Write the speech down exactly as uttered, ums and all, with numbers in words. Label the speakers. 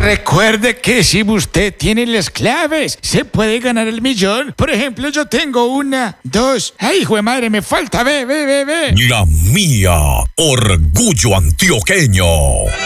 Speaker 1: Recuerde que si usted tiene las claves, se puede ganar el millón. Por ejemplo, yo tengo una, dos. ¡Ay, hijo de madre, me falta! ¡Ve, ve, ve, ve!
Speaker 2: La mía, orgullo antioqueño.